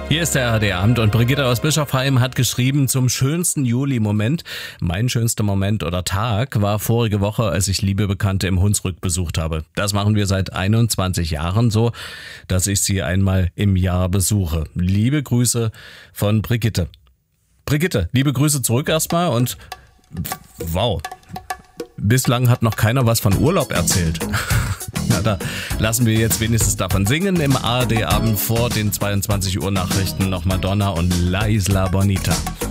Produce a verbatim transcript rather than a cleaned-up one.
Hier ist der A R D-Abend und Brigitte aus Bischofsheim hat geschrieben zum schönsten Juli-Moment. Mein schönster Moment oder Tag war vorige Woche, als ich liebe Bekannte im Hunsrück besucht habe. Das machen wir seit einundzwanzig Jahren so, dass ich sie einmal im Jahr besuche. Liebe Grüße von Brigitte. Brigitte, liebe Grüße zurück erstmal und wow, bislang hat noch keiner was von Urlaub erzählt. Na, da lassen wir jetzt wenigstens davon singen. Im A R D-Abend vor den zweiundzwanzig Uhr Nachrichten noch Madonna und La Isla Bonita.